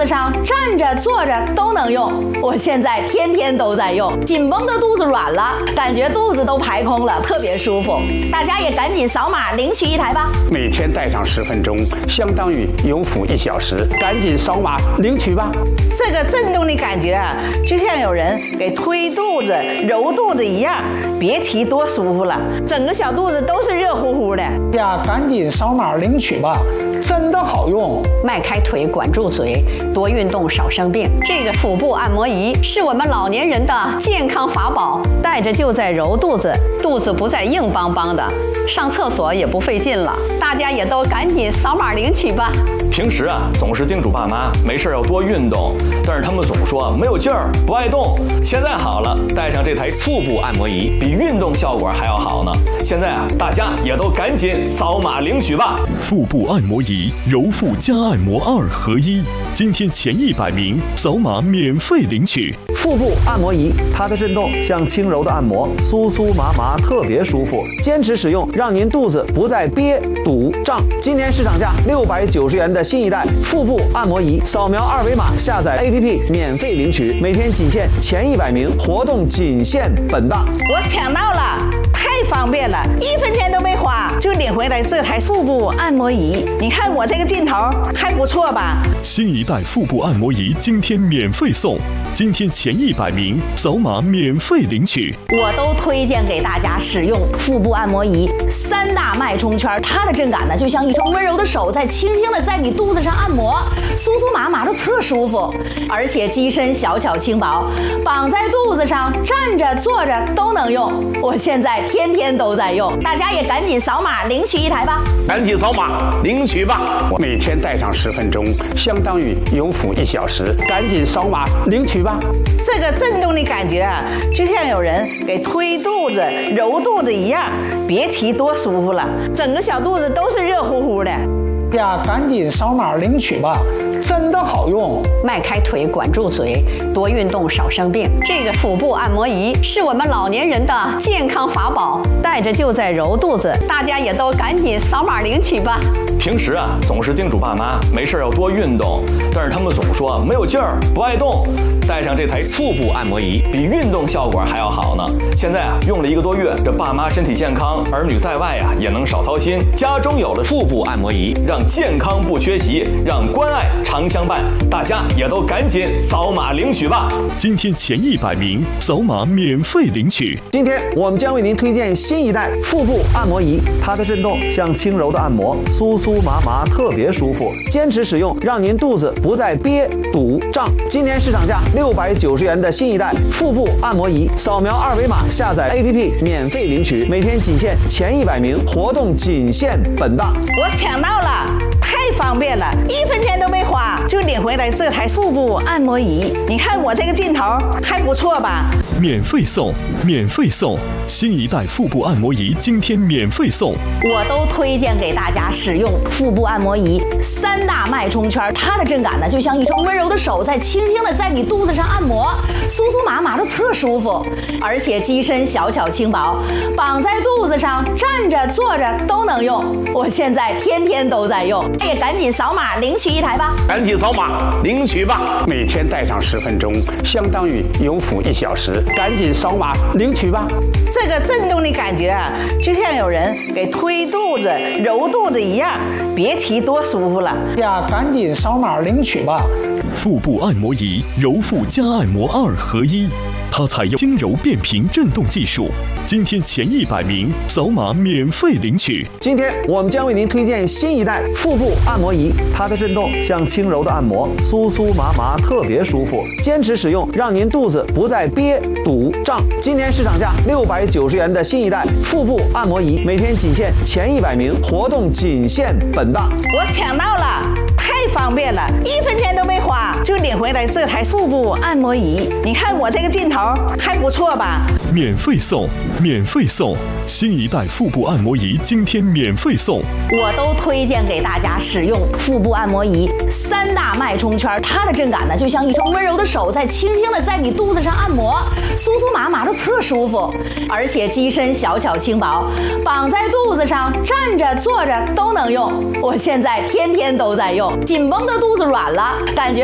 子上，站着、坐着都能用。我现在天天都在用。紧绷的肚子软了，感觉肚子都排空了，特别舒服。大家也赶紧扫码领取一台吧。 每天戴上10分钟，相当于有辅1小时，赶紧扫码领取吧。 这个震动的感觉啊，就像有人给推肚子、揉肚子一样，别提多舒服了，整个小肚子都是热乎乎的。 呀，赶紧扫码领取吧，真的好用。 迈开腿，管住嘴，多运动少生病。这个腹部按摩仪是我们老年人的健康法宝，带着就在揉肚子，肚子不再硬邦邦的，上厕所也不费劲了。大家也都赶紧扫码领取吧。 平时啊，总是叮嘱爸妈没事要多运动，但是他们总说没有劲儿，不爱动。现在好了，带上这台腹部按摩仪，比运动效果还要好呢。现在啊，大家也都赶紧扫码领取吧。 腹部按摩仪，揉腹加按摩2合1。今天前100名扫码免费领取。 腹部按摩仪，它的震动像轻柔的按摩，酥酥麻麻，特别舒服。坚持使用，让您肚子不再憋、堵、胀。今年市场价690元的新一代腹部按摩仪，扫描2维码下载 APP 免费领取，每天仅限前100名，活动仅限本档。 我抢到了，太方便了，1分钱都没花就领回来这台腹部按摩仪。你看我这个劲头还不错吧？ 新一代腹部按摩仪今天免费送，今天前100名扫码免费领取。 我都推荐给大家使用腹部按摩仪，3大脉冲圈，它的震感呢，就像一双温柔的手在轻轻的在你肚子上按摩，酥酥麻麻的特舒服，而且机身小巧轻薄，绑在肚子上，站着、坐着都能用。我现在天天都在用，大家也赶紧扫码领取一台吧。 赶紧扫码领取吧。 我每天戴上10分钟，相当于有辅1小时，赶紧扫码领取吧。 这个震动的感觉啊，就像有人给推肚子、揉肚子一样，别提多舒服了，整个小肚子都是热乎乎的。 呀，赶紧扫码领取吧，真的好用。 迈开腿，管住嘴，多运动少生病。这个腹部按摩仪是我们老年人的健康法宝，带着就在揉肚子。大家也都赶紧扫码领取吧。 平时啊，总是叮嘱爸妈没事要多运动，但是他们总说没有劲儿，不爱动。带上这台腹部按摩仪，比运动效果还要好呢。现在啊，用了1个多月，这爸妈身体健康，儿女在外啊也能少操心。家中有了腹部按摩仪，让健康不缺席，让关爱常相伴。大家也都赶紧扫码领取吧。 今天前100名扫码免费领取。 今天我们将为您推荐新一代腹部按摩仪，它的震动像轻柔的按摩，酥酥麻麻，特别舒服。坚持使用，让您肚子不再憋、堵、胀。今年市场价690元的新一代腹部按摩仪，扫描2维码下载 APP 免费领取，每天仅限前100名，活动仅限本档。 我抢到了，太方便了，1分钱都没花就领回来这台腹部按摩仪。你看我这个劲头还不错吧？ 免费送，免费送！新一代腹部按摩仪今天免费送。 我都推荐给大家使用腹部按摩仪，3大脉冲圈，它的震感呢，就像一双温柔的手在轻轻的在你肚子上按摩，酥酥麻麻的特舒服，而且机身小巧轻薄，绑在肚子上，站着、坐着都能用。我现在天天都在用，也赶紧扫码领取一台吧。 赶紧扫码领取吧。 每天戴上10分钟，相当于有辅1小时，赶紧扫码领取吧。 这个震动的感觉啊，就像有人给推肚子、揉肚子一样，别提多舒服了。 呀，赶紧扫码领取吧。 腹部按摩仪，揉腹加按摩2合1。它采用轻柔变频震动技术。今天前100名扫码免费领取。 今天我们将为您推荐新一代腹部按摩仪，它的震动像轻柔的按摩，酥酥麻麻，特别舒服。坚持使用，让您肚子不再憋、堵、胀。今年市场价690元的新一代腹部按摩仪，每天仅限前100名，活动仅限本档。 我抢到了，太方便了，1分钱都没花就领回来这台腹部按摩仪。你看我这个劲头还不错吧？ 免费送，免费送！新一代腹部按摩仪今天免费送。 我都推荐给大家使用腹部按摩仪，3大脉冲圈，它的震感呢，就像一双温柔的手在轻轻的在你肚子上按摩，酥酥麻麻的特舒服，而且机身小巧轻薄，绑在肚子上，站着、坐着都能用。我现在天天都在用，紧绷的肚子软了，感觉